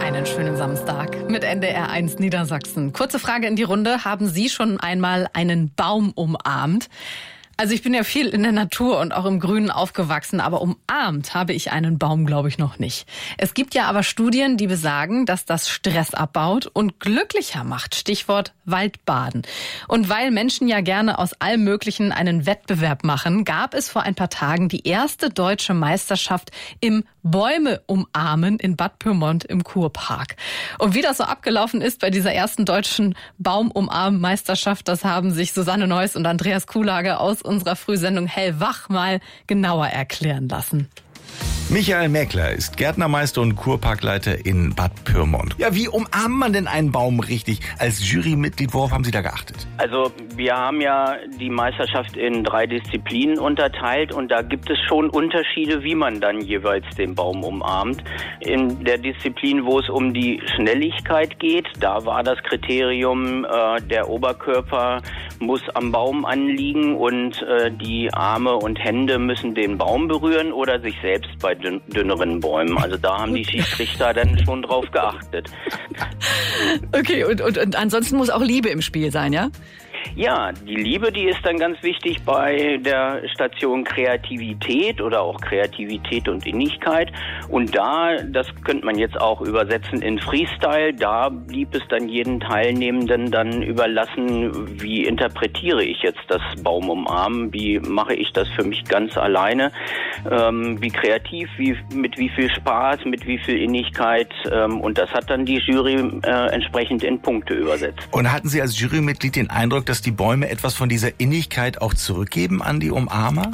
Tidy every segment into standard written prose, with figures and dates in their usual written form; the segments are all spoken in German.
Einen schönen Samstag mit NDR1 Niedersachsen. Kurze Frage in die Runde. Haben Sie schon einmal einen Baum umarmt? Also ich bin ja viel in der Natur und auch im Grünen aufgewachsen, aber umarmt habe ich einen Baum, glaube ich, noch nicht. Es gibt ja aber Studien, die besagen, dass das Stress abbaut und glücklicher macht. Stichwort Waldbaden. Und weil Menschen ja gerne aus allem Möglichen einen Wettbewerb machen, gab es vor ein paar Tagen die erste deutsche Meisterschaft im Bäume umarmen in Bad Pyrmont im Kurpark. Und wie das so abgelaufen ist bei dieser ersten deutschen Baumumarm-Meisterschaft, das haben sich Susanne Neuss und Andreas Kuhlage aus unserer Frühsendung Hellwach mal genauer erklären lassen. Michael Mäkler ist Gärtnermeister und Kurparkleiter in Bad Pyrmont. Ja, wie umarmt man denn einen Baum richtig? Als Jurymitglied, worauf haben Sie da geachtet? Also wir haben ja die Meisterschaft in 3 Disziplinen unterteilt und da gibt es schon Unterschiede, wie man dann jeweils den Baum umarmt. In der Disziplin, wo es um die Schnelligkeit geht, da war das Kriterium, der Oberkörper muss am Baum anliegen und die Arme und Hände müssen den Baum berühren oder sich selbst bei dünneren Bäumen. Also da haben die Schiedsrichter dann schon drauf geachtet. Okay, und ansonsten muss auch Liebe im Spiel sein, ja? Ja, die Liebe, die ist dann ganz wichtig bei der Station Kreativität oder auch Kreativität und Innigkeit. Und da, das könnte man jetzt auch übersetzen in Freestyle, da blieb es dann jeden Teilnehmenden dann überlassen, wie interpretiere ich jetzt das Baum umarmen, wie mache ich das für mich ganz alleine, wie kreativ, mit wie viel Spaß, mit wie viel Innigkeit, und das hat dann die Jury entsprechend in Punkte übersetzt. Und hatten Sie als Jurymitglied den Eindruck, dass die Bäume etwas von dieser Innigkeit auch zurückgeben an die Umarmer?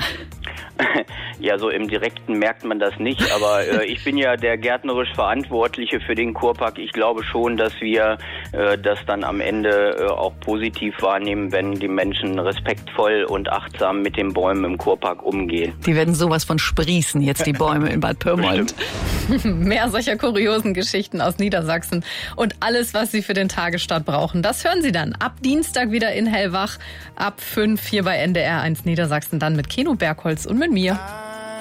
Ja, so im Direkten merkt man das nicht, aber ich bin ja der gärtnerisch Verantwortliche für den Kurpark. Ich glaube schon, dass wir das dann am Ende auch positiv wahrnehmen, wenn die Menschen respektvoll und achtsam mit den Bäumen im Kurpark umgehen. Die werden sowas von sprießen, jetzt die Bäume in Bad Pyrmont. Mehr solcher kuriosen Geschichten aus Niedersachsen und alles, was Sie für den Tagesstart brauchen, das hören Sie dann ab Dienstag wieder in Hellwach, ab 5 hier bei NDR1 Niedersachsen, dann mit Keno Bergholz und mit mir.